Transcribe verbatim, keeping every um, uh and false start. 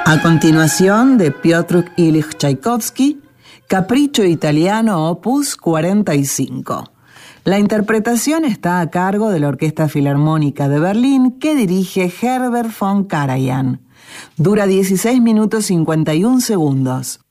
A continuación, de Piotr Ilich Tchaikovsky, Capricho Italiano opus cuarenta y cinco. La interpretación está a cargo de la Orquesta Filarmónica de Berlín, que dirige Herbert von Karajan. Dura dieciséis minutos cincuenta y un segundos.